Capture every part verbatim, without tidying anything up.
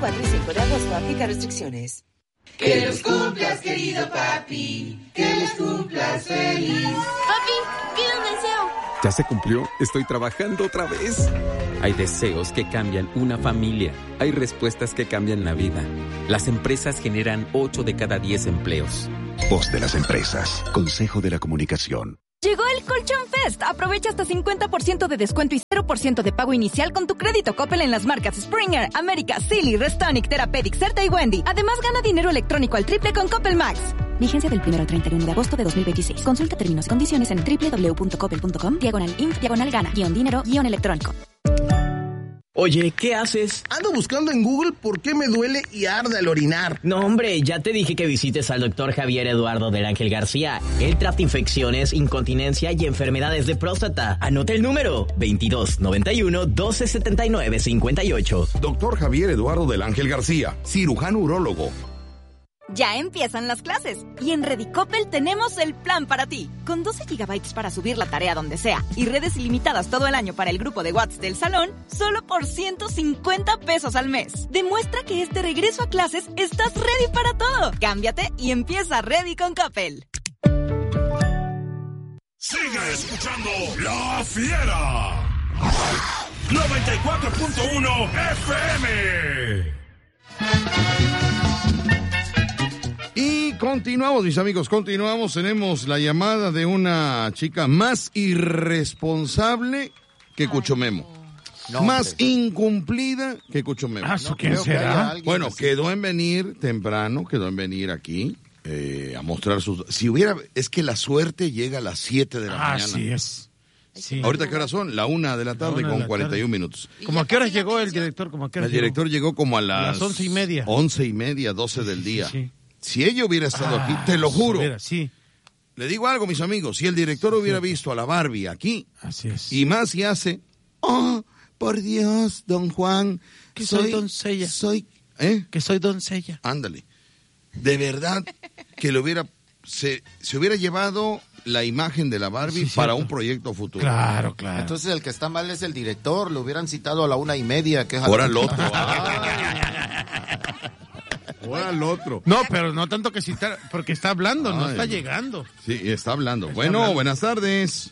cuatro y cinco de agosto. Aplica restricciones. Que los cumplas, querido papi. Que los cumplas feliz. Papi, pide un deseo. ¿Ya se cumplió? Estoy trabajando otra vez. Hay deseos que cambian una familia. Hay respuestas que cambian la vida. Las empresas generan ocho de cada diez empleos. Voz de las empresas. Consejo de la Comunicación. Llegó el Colchón Fest. Aprovecha hasta cincuenta por ciento de descuento y cero por ciento de pago inicial con tu crédito Coppel en las marcas Springer, América, Silly, Restonic, Therapeutic, Certa y Wendy. Además, gana dinero electrónico al triple con Coppel Max. Vigencia del primero al treinta y uno de agosto de dos mil veintiséis. Consulta términos y condiciones en doble u doble u doble u punto coppel punto com, diagonal inf, diagonal gana, guión dinero, guión electrónico. Oye, ¿qué haces? Ando buscando en Google por qué me duele y arde al orinar. No, hombre, ya te dije que visites al doctor Javier Eduardo del Ángel García. Él trata infecciones, incontinencia y enfermedades de próstata. Anota el número: veintidós noventa y uno, doce setenta y nueve, cincuenta y ocho. Doctor Javier Eduardo del Ángel García, cirujano urólogo. Ya empiezan las clases y en Redicopel tenemos el plan para ti. Con doce gigabytes para subir la tarea donde sea y redes ilimitadas todo el año para el grupo de WhatsApp del salón, solo por ciento cincuenta pesos al mes. Demuestra que este regreso a clases estás ready para todo. Cámbiate y empieza Ready con Coppel. Sigue escuchando La Fiera. noventa y cuatro punto uno F M. Y continuamos, mis amigos, continuamos. Tenemos la llamada de una chica más irresponsable que Cuchomemo. No, más hombre. Incumplida que Cuchomemo. ¿Ah, eso quién será? Bueno, quedó en venir temprano, quedó en venir aquí eh, a mostrar sus... Si hubiera... Es que la suerte llega a las siete de la ah, mañana. Así es. Sí. ¿Ahorita qué horas son? La una de la tarde la con la cuarenta y un tarde. Minutos. ¿Cómo a qué horas llegó el director? ¿Cómo a qué horas el director llegó? llegó como a las... A las once y media. Once y media, doce del día. Sí, sí. Si ella hubiera estado ah, aquí, te lo juro. Hubiera, sí. Le digo algo, mis amigos. Si el director hubiera visto a la Barbie aquí, así es. Y más si hace, oh, por Dios, don Juan. Que soy, soy doncella. Soy, ¿eh? Que soy doncella. Ándale. De verdad que le hubiera, se, se hubiera llevado la imagen de la Barbie sí, para un proyecto futuro. Claro, claro. Entonces el que está mal es el director. Lo hubieran citado a la una y media. Que es Ahora el otro. O al otro. No, pero no tanto que citar, porque está hablando, Ay, no está llegando. Sí, está hablando. Está bueno, hablando. Buenas tardes.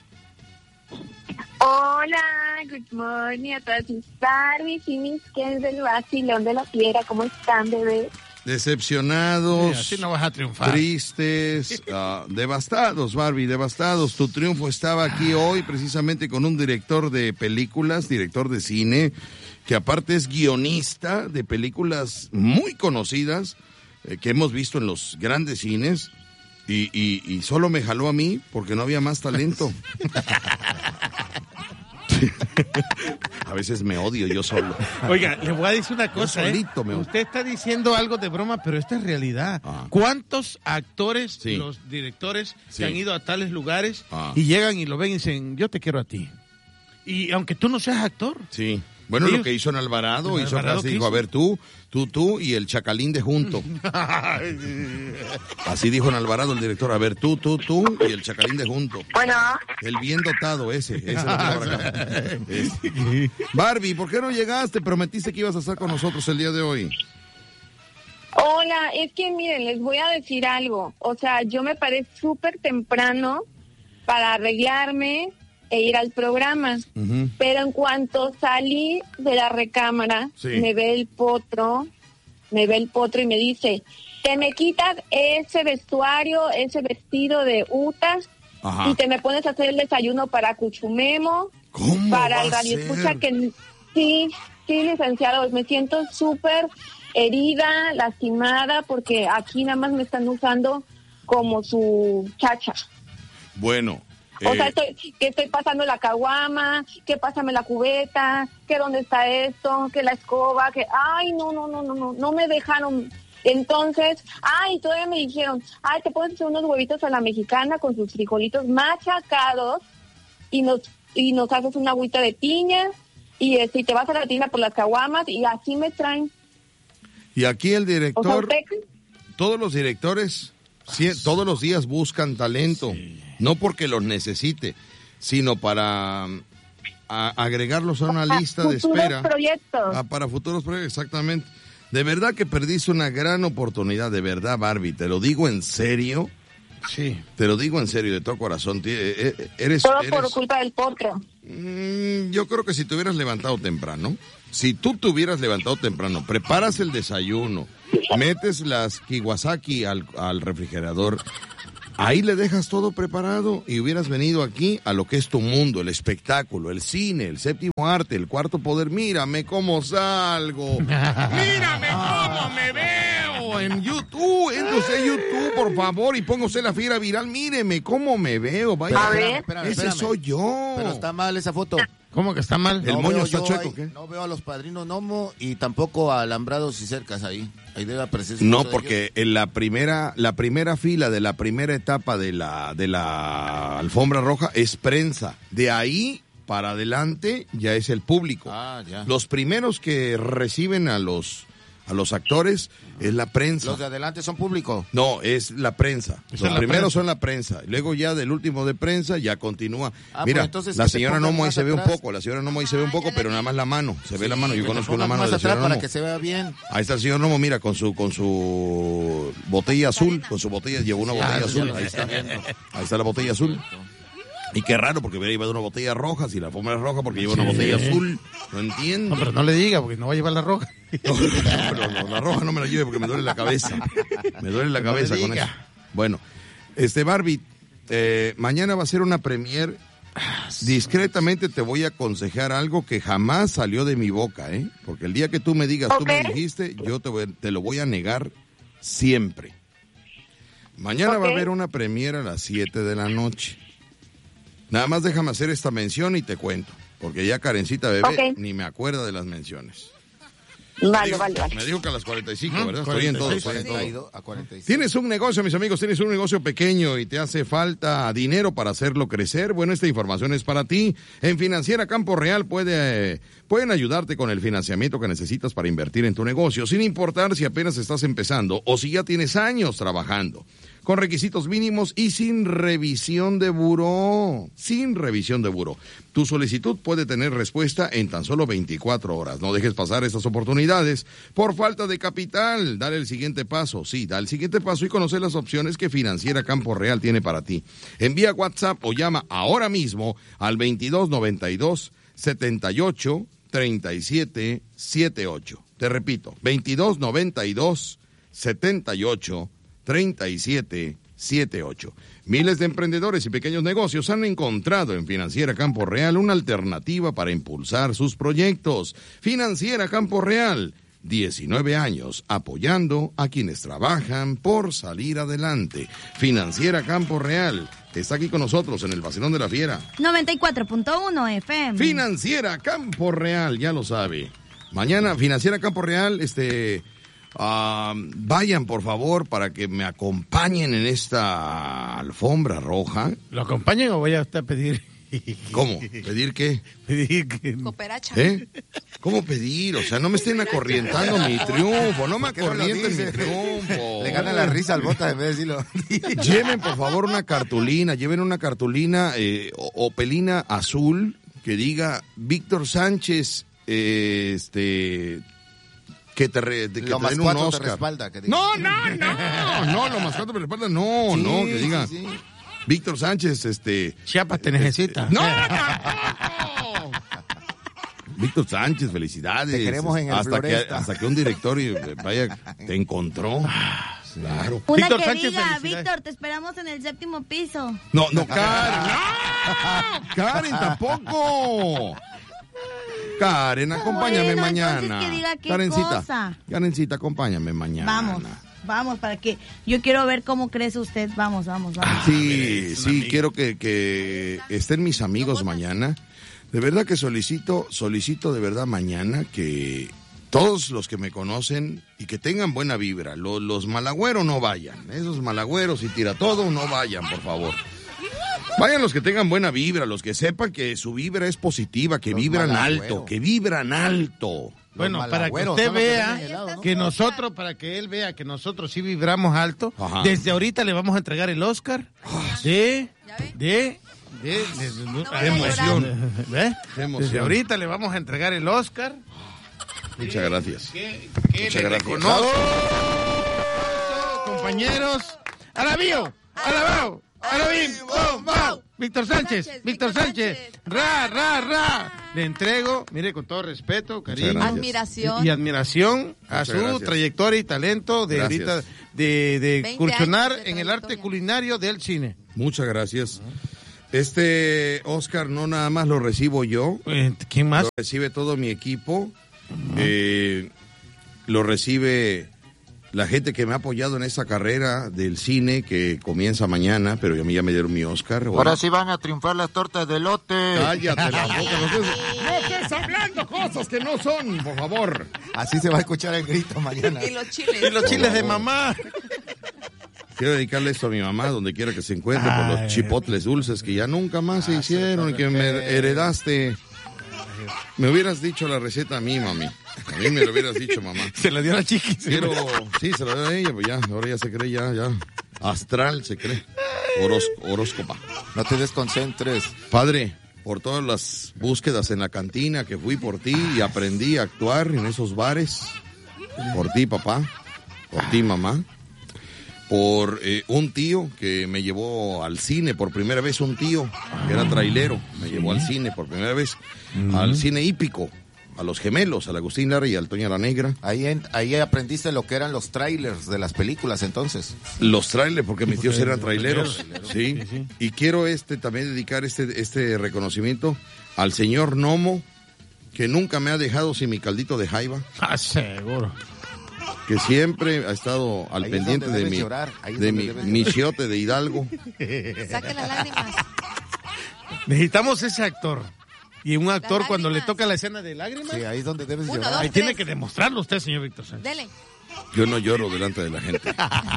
Hola, good morning a todas mis Barbies y mis Kens del vacilón de la Fiera. ¿Cómo están, bebés? Decepcionados, sí, así no vas a triunfar. Tristes, uh, devastados, Barbie, devastados. Tu triunfo estaba aquí hoy precisamente con un director de películas, director de cine, que aparte es guionista de películas muy conocidas eh, que hemos visto en los grandes cines y, y, y solo me jaló a mí porque no había más talento. A veces me odio yo solo. Oiga, le voy a decir una cosa, ¿eh? Me... Usted está diciendo algo de broma, pero esta es realidad. Ah. ¿Cuántos actores, sí. los directores, sí. que han ido a tales lugares ah. y llegan y lo ven y dicen, yo te quiero a ti? Y aunque tú no seas actor. Sí. Bueno, ¿sí? Lo que hizo en Alvarado, ¿En hizo Alvarado casi dijo, a ver, tú, tú, tú y el Chacalín de junto. Así dijo en Alvarado el director, a ver, tú, tú, tú y el Chacalín de junto. Bueno. El bien dotado ese, ese lo tengo por acá. Ese. Barbie, ¿por qué no llegaste? Prometiste que ibas a estar con nosotros el día de hoy. Hola, es que miren, les voy a decir algo. O sea, yo me paré súper temprano para arreglarme e ir al programa, uh-huh. pero en cuanto salí de la recámara, sí. me ve el potro, me ve el potro y me dice, te me quitas ese vestuario, ese vestido de Uta, Ajá. y te me pones a hacer el desayuno para Cuchumemo, ¿Cómo para el radio escucha que sí, sí, licenciado, me siento súper herida, lastimada, porque aquí nada más me están usando como su chacha. Bueno. O sea, estoy, que estoy pasando la caguama, que pásame la cubeta, que dónde está esto, que la escoba, que... Ay, no, no, no, no, no, no me dejaron. Entonces, ay, todavía me dijeron, ay, te puedes hacer unos huevitos a la mexicana con sus frijolitos machacados y nos y nos haces una agüita de piña y, este, y te vas a la tienda por las caguamas y así me traen. Y aquí el director, o sea, ¿usted? Todos los directores, sí, todos los días buscan talento. Sí. No porque los necesite, sino para a, agregarlos a una para lista de espera. Proyectos. Ah, para futuros proyectos, exactamente. De verdad que perdiste una gran oportunidad, de verdad, Barbie. Te lo digo en serio. Sí. Te lo digo en serio, de todo corazón. Eres, Todo eres... por culpa del potro. Mm, yo creo que si te hubieras levantado temprano, si tú te hubieras levantado temprano, preparas el desayuno, metes las Kiwasaki al, al refrigerador, ahí le dejas todo preparado y hubieras venido aquí a lo que es tu mundo, el espectáculo, el cine, el séptimo arte, el cuarto poder. Mírame cómo salgo. Mírame cómo me veo en YouTube. Entonces en YouTube, por favor, y ponga usted la fiera viral. Míreme cómo me veo. Vaya, a ver. Espérame, ese espérame. soy yo. Pero está mal esa foto. ¿Cómo que está mal? El no moño está chueco, ahí, ¿qué? No veo a los padrinos Nomo y tampoco a alambrados y cercas ahí. Ahí debe aparecer. No, porque en la primera, la primera fila de la primera etapa de la, de la alfombra roja es prensa. De ahí para adelante ya es el público. Ah, ya. Los primeros que reciben a los a los actores es la prensa. ¿Los de adelante son público? No, es la prensa. Los la primeros prensa. son la prensa. Luego ya del último de prensa ya continúa. Ah, Mira, pues entonces la que se señora pongan Nomo ahí más se ve un atrás. poco, la señora Nomo ahí se ve un poco, pero nada más la mano. Se ve la mano, yo Que conozco se una pongan mano de la más atrás señora para Nomo. que se vea bien. Ahí está el señor Nomo, mira, con su con su botella azul, con su botella, llevó una botella Ah, azul, ya lo ahí estoy está. viendo. Ahí está la botella azul. Y qué raro, porque hubiera llevado una botella roja, si la alfombra es roja, porque lleva una botella azul. No entiendo. No, pero no le diga, porque no va a llevar la roja. No, pero no, la roja no me la lleve porque me duele la cabeza. Me duele la cabeza con eso. Bueno, este Barbie, eh, mañana va a ser una premier. Discretamente te voy a aconsejar algo que jamás salió de mi boca, ¿eh? Porque el día que tú me digas, Okay. tú me dijiste, yo te, voy- te lo voy a negar siempre. Mañana va a Ok. haber una premier a las siete de la noche. Nada más déjame hacer esta mención y te cuento. Porque ya Karencita Bebé Ok. ni me acuerda de las menciones. Vale, Dijo- vale, vale. Me dijo que a las cuarenta y cinco, Ah, ¿verdad? Estoy en todo, cuarenta y seis, estoy en todo. cuarenta y dos a cuarenta y seis. Tienes un negocio, mis amigos, tienes un negocio pequeño y te hace falta dinero para hacerlo crecer. Bueno, esta información es para ti. En Financiera Campo Real puede, pueden ayudarte con el financiamiento que necesitas para invertir en tu negocio, sin importar si apenas estás empezando o si ya tienes años trabajando. Con requisitos mínimos y sin revisión de buró. Sin revisión de buró. Tu solicitud puede tener respuesta en tan solo veinticuatro horas. No dejes pasar estas oportunidades por falta de capital. Dale el siguiente paso. Sí, da el siguiente paso y conoce las opciones que Financiera Campo Real tiene para ti. Envía WhatsApp o llama ahora mismo al veintidós noventa y dos setenta y ocho treinta y siete setenta y ocho. Te repito, veintidós noventa y dos setenta y ocho treinta y siete setenta y ocho. Miles de emprendedores y pequeños negocios han encontrado en Financiera Campo Real una alternativa para impulsar sus proyectos. Financiera Campo Real, diecinueve años apoyando a quienes trabajan por salir adelante. Financiera Campo Real está aquí con nosotros en el Vacilón de la Fiera. noventa y cuatro punto uno F M. Financiera Campo Real, ya lo sabe. Mañana, Financiera Campo Real, este... Uh, vayan por favor para que me acompañen en esta alfombra roja. ¿Lo acompañan o voy a usted a pedir? ¿Cómo? ¿Pedir qué? Pedir que... Cooperacha. ¿Eh? ¿Cómo pedir? O sea, no me estén acorrientando mi triunfo, no me acorrienten mi triunfo. Le gana la risa al bota en vez de decirlo. Lleven por favor una cartulina, lleven una cartulina eh, o, o pelina azul que diga Víctor Sánchez, eh, este... que te, re, de, que lo te más den un cuatro Oscar. te respalda. Que diga. No, no, no, no, lo más cuatro te respalda, no, Sí, no, que diga sí, sí. Víctor Sánchez, este... Chiapas te necesita. ¡No, tampoco! Víctor Sánchez, felicidades. Te queremos en el hasta que, Floresta. hasta que un director y, vaya, te encontró. Claro. Una Víctor que Sánchez, diga, felicidades. Víctor, te esperamos en el séptimo piso. No, no, Karen, no, Karen, tampoco. Karen, acompáñame Bueno, mañana. entonces que diga qué Karencita, cosa. Karencita, acompáñame mañana. Vamos, vamos, para que yo quiero ver cómo crece usted. Vamos, vamos, vamos. Sí, sí, quiero que, que estén mis amigos mañana. De verdad que solicito, solicito de verdad mañana que todos los que me conocen y que tengan buena vibra, los, los malagüeros no vayan, esos malagüeros y tira todo no vayan, por favor. Vayan los que tengan buena vibra, los que sepan que su vibra es positiva, que Los vibran malagüeros. alto, que vibran alto. Bueno, Los para que malagüeros usted son los que vea venden helado, ¿no? que nosotros, para que él vea que nosotros sí vibramos alto, Ajá. desde ahorita le vamos a entregar el Oscar de, de, de, de, de- de vaya a emoción. ¿Ve? De emoción. Desde ahorita le vamos a entregar el Oscar Muchas gracias. ¿Qué, qué Muchas le gracias. reconozco? Compañeros. ¡Alabío! ¡Alabao! ¡Alabín! ¡Bom! ¡Bom! Víctor Sánchez, Víctor Sánchez. ¡Ra, ra, ra! Le entrego, mire, con todo respeto, cariño. Admiración. Y, y admiración a Muchas su gracias. trayectoria y talento de Gracias. ahorita, de, de veinte incursionar años de en el arte trayectoria. culinario del cine. Muchas gracias. Este Oscar no nada más lo recibo yo. Eh, ¿Quién más? Lo recibe todo mi equipo. Eh, lo recibe la gente que me ha apoyado en esa carrera del cine que comienza mañana, pero a mí ya me dieron mi Oscar. Ahora sí van a triunfar las tortas de lote. Cállate la boca. No estés, no estés hablando cosas que no son, por favor. Así se va a escuchar el grito mañana. Y los chiles. Y los chiles de mamá. Quiero dedicarle esto a mi mamá, donde quiera que se encuentre, por los chipotles dulces que ya nunca más se hicieron y que me heredaste. Me hubieras dicho la receta a mí, mami. A mí me lo hubieras dicho, mamá. Se la dio a la chiqui. Quiero, sí, se la dio a ella, pues ya, ahora ya se cree, ya, ya. Astral se cree. Horos, horóscopa. No te desconcentres. Padre, por todas las búsquedas en la cantina que fui por ti y aprendí a actuar en esos bares. Por ti, papá. Por ti, mamá. Por eh, un tío que me llevó al cine por primera vez, un tío que era trailero, me llevó al cine por primera vez, mm. al cine hípico, a los gemelos, al Agustín Lara y al Toña la Negra. Ahí, en, ahí aprendiste lo que eran los trailers de las películas entonces. Los trailers, porque mis tíos eran traileros, ¿sí? Sí, sí. Y quiero este también dedicar este, este reconocimiento al señor Nomo, que nunca me ha dejado sin mi caldito de jaiba. Ah, seguro. Que siempre ha estado al ahí pendiente de mi, de mi, mi chiote de Hidalgo. Saque las lágrimas. Necesitamos ese actor. Y un actor cuando le toca la escena de lágrimas. Sí, ahí es donde debes Uno, llorar. dos, ahí tres. tiene que demostrarlo usted, señor Víctor Sánchez. Dele, Yo no lloro delante de la gente.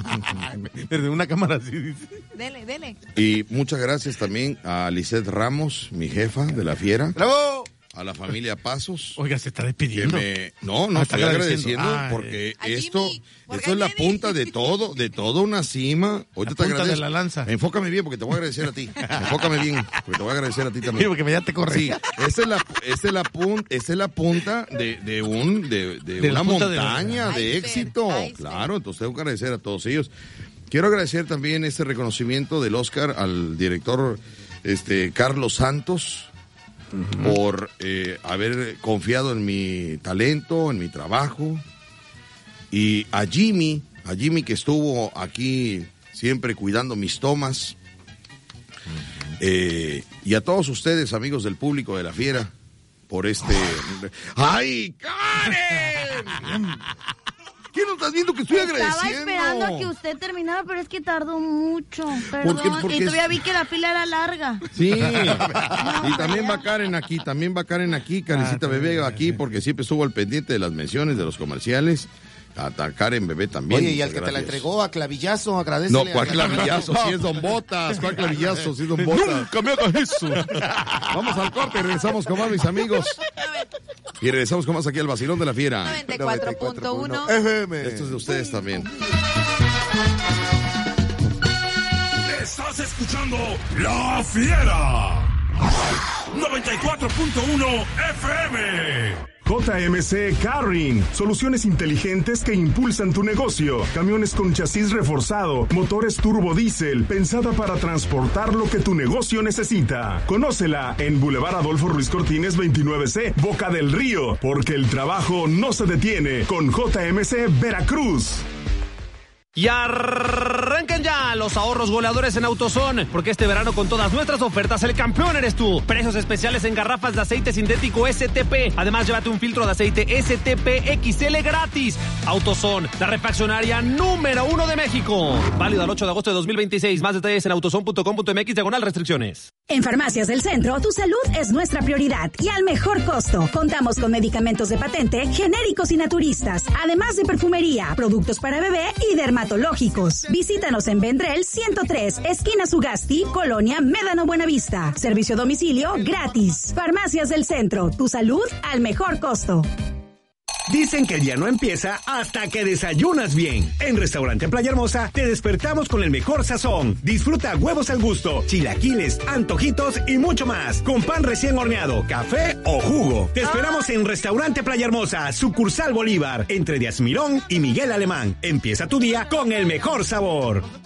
Desde una cámara así dice. dele, dele. Y muchas gracias también a Lisette Ramos, mi jefa de La Fiera. ¡Bravo! A la familia Pasos. Oiga, se está despidiendo. Me... No, no, Ah, estoy agradeciendo, agradeciendo porque Ay. esto, ¿Por esto qué es la me punta de todo, de toda una cima. Ahorita La te punta agradezco. de la lanza. Enfócame bien porque te voy a agradecer a ti. Enfócame bien porque te voy a agradecer a ti también. Sí, porque ya te corre. Sí, esta es la, esta es la punta, esta es la punta de, de un, de, de, De una la punta de montaña la- de, Iceberg, éxito. iceberg. Claro, entonces tengo que agradecer a todos ellos. Quiero agradecer también este reconocimiento del Oscar al director este Carlos Santos. Uh-huh. Por eh, haber confiado en mi talento, en mi trabajo. Y a Jimmy, a Jimmy que estuvo aquí siempre cuidando mis tomas. Uh-huh. Eh, y a todos ustedes, amigos del público de La Fiera, por este... ¡Ay, Karen! ¿Qué no estás viendo que estoy agradeciendo? Estaba esperando a que usted terminara, pero es que tardó mucho. Perdón. Porque, porque y todavía es... vi que la fila era larga. Sí. Y también va Karen aquí, también va Karen aquí, Karencita ah, Bebé aquí, porque siempre estuvo al pendiente de las menciones, de los comerciales. A Karen Bebé también. Oye, y al que gracias. Te la entregó a Clavillazo, agradece. No, ¿cuál Clavillazo? Si es Don Botas, ¿cuál Clavillazo? Si es Don Botas. Nunca me hagas eso. Vamos al corte y regresamos con más, mis amigos. Y regresamos con más aquí al Vacilón de la Fiera. noventa y cuatro punto uno F M. Esto es de ustedes también. Estás escuchando La Fiera. noventa y cuatro punto uno F M. J M C Carring, soluciones inteligentes que impulsan tu negocio. Camiones con chasis reforzado, motores turbo diésel, pensada para transportar lo que tu negocio necesita. Conócela en Boulevard Adolfo Ruiz Cortines veintinueve C, Boca del Río, porque el trabajo no se detiene con J M C Veracruz. Y arranquen ya los ahorros goleadores en AutoZone, porque este verano con todas nuestras ofertas el campeón eres tú. Precios especiales en garrafas de aceite sintético S T P. Además, llévate un filtro de aceite S T P X L gratis. AutoZone, la refaccionaria número uno de México. Válido al ocho de agosto de dos mil veintiséis. Más detalles en autozone punto com punto m x diagonal restricciones. En Farmacias del Centro, tu salud es nuestra prioridad y al mejor costo. Contamos con medicamentos de patente, genéricos y naturistas, además de perfumería, productos para bebé y dermatológicos. Visítanos en Vendrell ciento tres, esquina Sugasti, Colonia Médano Buenavista. Servicio a domicilio gratis. Farmacias del Centro, tu salud al mejor costo. Dicen que el día no empieza hasta que desayunas bien. En Restaurante Playa Hermosa te despertamos con el mejor sazón. Disfruta huevos al gusto, chilaquiles, antojitos y mucho más. Con pan recién horneado, café o jugo. Te esperamos en Restaurante Playa Hermosa, sucursal Bolívar, entre Díaz Mirón y Miguel Alemán. Empieza tu día con el mejor sabor.